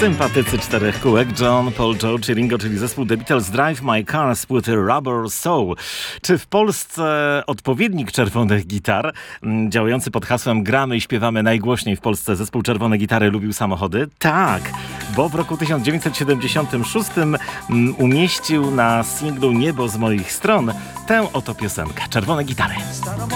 Sympatycy czterech kółek John, Paul, George i Ringo, czyli zespół The Beatles Drive My Car with a Rubber Soul. Czy w Polsce odpowiednik czerwonych gitar, działający pod hasłem gramy i śpiewamy najgłośniej w Polsce, zespół Czerwone Gitary lubił samochody? Tak, bo w roku 1976 umieścił na singlu Niebo z moich stron tę oto piosenkę. Czerwone Gitary.